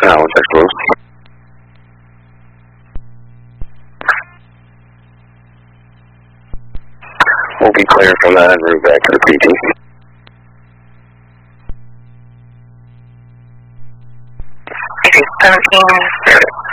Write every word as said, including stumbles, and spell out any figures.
Tower, that's close. We'll be clear from that and route back to the P T. seventeen,